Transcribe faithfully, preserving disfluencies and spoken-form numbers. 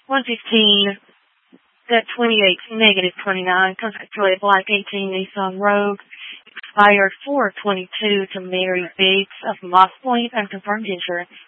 one fifteen, that twenty-eight, negative twenty-nine, comes back to a black eighteen Nissan Rogue, expired four twenty-two to Mary Biggs of Moss Point, unconfirmed insurance.